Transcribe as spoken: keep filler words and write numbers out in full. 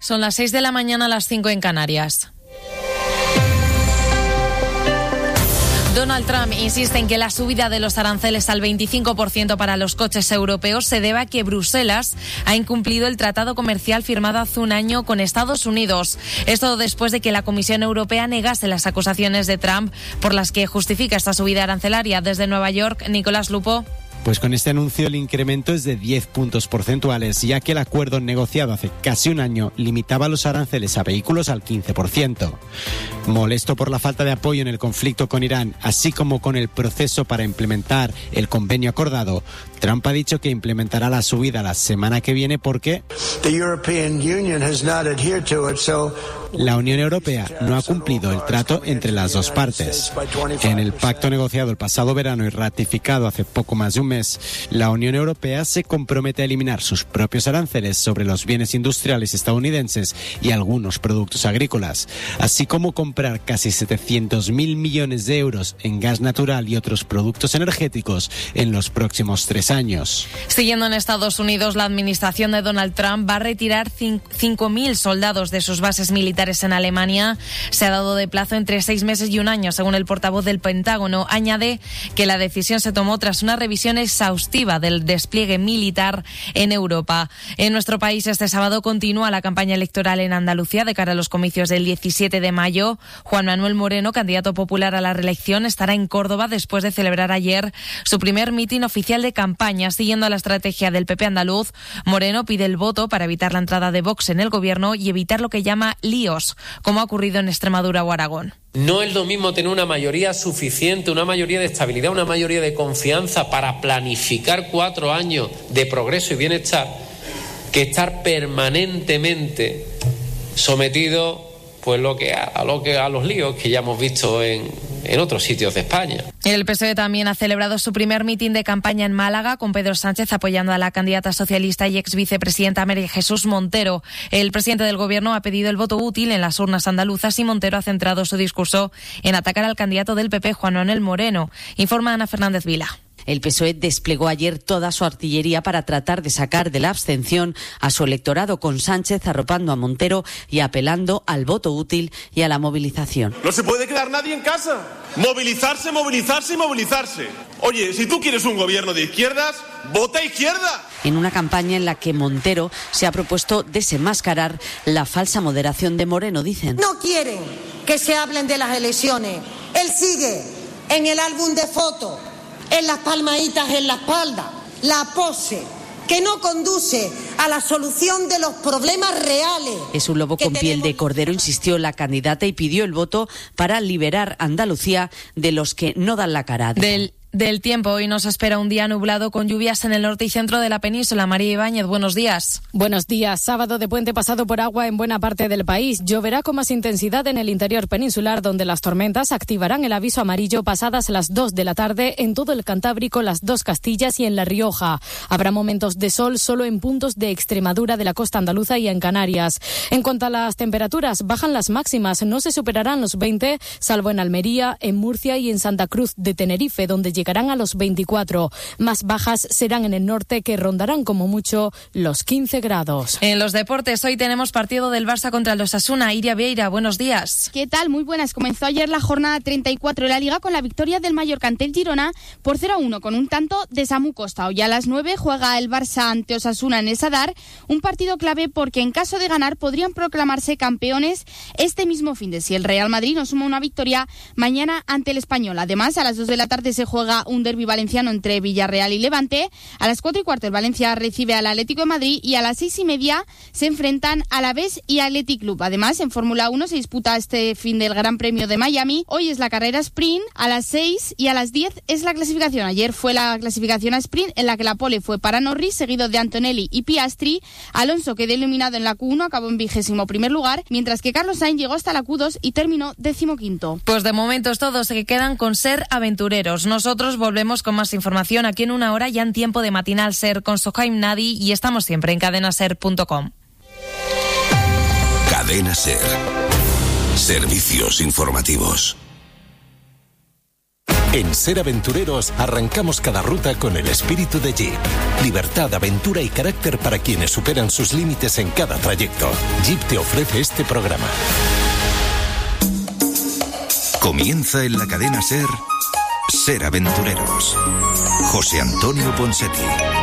Son las seis de la mañana, a las cinco en Canarias. Donald Trump insiste en que la subida de los aranceles al veinticinco por ciento para los coches europeos se debe a que Bruselas ha incumplido el tratado comercial firmado hace un año con Estados Unidos. Esto después de que la Comisión Europea negase las acusaciones de Trump por las que justifica esta subida arancelaria. Desde Nueva York, Nicolás Lupo. Pues con este anuncio el incremento es de diez puntos porcentuales, ya que el acuerdo negociado hace casi un año limitaba los aranceles a vehículos al quince por ciento. Molesto por la falta de apoyo en el conflicto con Irán, así como con el proceso para implementar el convenio acordado, Trump ha dicho que implementará la subida la semana que viene porque la Unión Europea no ha cumplido el trato entre las dos partes. En el pacto negociado el pasado verano y ratificado hace poco más de un mes, la Unión Europea se compromete a eliminar sus propios aranceles sobre los bienes industriales estadounidenses y algunos productos agrícolas, así como comprar casi setecientos mil millones de euros en gas natural y otros productos energéticos en los próximos tres años. Siguiendo en Estados Unidos, la administración de Donald Trump va a retirar cinco mil soldados de sus bases militares en Alemania. Se ha dado de plazo entre seis meses y un año, según el portavoz del Pentágono. Añade que la decisión se tomó tras una revisión exhaustiva del despliegue militar en Europa. En nuestro país este sábado continúa la campaña electoral en Andalucía de cara a los comicios del diecisiete de mayo. Juan Manuel Moreno, candidato popular a la reelección, estará en Córdoba después de celebrar ayer su primer mitin oficial de campaña. Siguiendo la estrategia del P P andaluz, Moreno pide el voto para evitar la entrada de Vox en el gobierno y evitar lo que llama líos, como ha ocurrido en Extremadura o Aragón. No es lo mismo tener una mayoría suficiente, una mayoría de estabilidad, una mayoría de confianza para planificar cuatro años de progreso y bienestar que estar permanentemente sometido pues lo que a, a lo que a los líos que ya hemos visto en, en otros sitios de España. El P S O E también ha celebrado su primer mitin de campaña en Málaga, con Pedro Sánchez apoyando a la candidata socialista y ex vicepresidenta María Jesús Montero. El presidente del Gobierno ha pedido el voto útil en las urnas andaluzas y Montero ha centrado su discurso en atacar al candidato del P P, Juan Manuel Moreno. Informa Ana Fernández Vila. El P S O E desplegó ayer toda su artillería para tratar de sacar de la abstención a su electorado, con Sánchez arropando a Montero y apelando al voto útil y a la movilización. No se puede quedar nadie en casa. Movilizarse, movilizarse y movilizarse. Oye, si tú quieres un gobierno de izquierdas, ¡vota izquierda! En una campaña en la que Montero se ha propuesto desenmascarar la falsa moderación de Moreno, dicen. No quieren que se hablen de las elecciones. Él sigue en el álbum de fotos, en las palmaditas en la espalda, la pose, que no conduce a la solución de los problemas reales. Es un lobo con piel de cordero, insistió la candidata y pidió el voto para liberar Andalucía de los que no dan la cara. Del Del tiempo, hoy nos espera un día nublado con lluvias en el norte y centro de la península. María Ibáñez, buenos días. Buenos días. Sábado de puente pasado por agua en buena parte del país. Lloverá con más intensidad en el interior peninsular, donde las tormentas activarán el aviso amarillo pasadas las dos de la tarde en todo el Cantábrico, las dos Castillas y en La Rioja. Habrá momentos de sol solo en puntos de Extremadura, de la costa andaluza y en Canarias. En cuanto a las temperaturas, bajan las máximas. No se superarán los veinte, salvo en Almería, en Murcia y en Santa Cruz de Tenerife, donde llegarán a los veinticuatro. Más bajas serán en el norte, que rondarán como mucho los quince grados. En los deportes, hoy tenemos partido del Barça contra el Osasuna. Iria Vieira, buenos días. ¿Qué tal? Muy buenas. Comenzó ayer la jornada treinta y cuatro de la Liga con la victoria del Mallorca ante el Girona por cero a uno con un tanto de Samu Costa. Hoy a las nueve juega el Barça ante Osasuna en el Sadar, un partido clave porque en caso de ganar podrían proclamarse campeones este mismo fin de si el Real Madrid no suma una victoria mañana ante el Español. Además, a las dos de la tarde se juega un derbi valenciano entre Villarreal y Levante. A las cuatro y cuarto el Valencia recibe al Atlético de Madrid y a las seis y media se enfrentan Alavés y Athletic Club. Además, en Fórmula uno se disputa este fin del Gran Premio de Miami. Hoy es la carrera sprint, a las seis y a las diez es la clasificación. Ayer fue la clasificación a sprint en la que la pole fue para Norris, seguido de Antonelli y Piastri. Alonso quedó eliminado en la Q uno, acabó en vigésimo primer lugar, mientras que Carlos Sainz llegó hasta la Q dos y terminó decimoquinto. Pues de momento es todo, se quedan con Ser Aventureros. Nosotros volvemos con más información aquí en una hora, ya en tiempo de Matinal Ser con Sohaim Nadi, y estamos siempre en cadena ser punto com. Cadena Ser. Servicios informativos. En Ser Aventureros arrancamos cada ruta con el espíritu de Jeep. Libertad, aventura y carácter para quienes superan sus límites en cada trayecto. Jeep te ofrece este programa. Comienza en la cadena SER, Ser Aventureros. José Antonio Ponseti.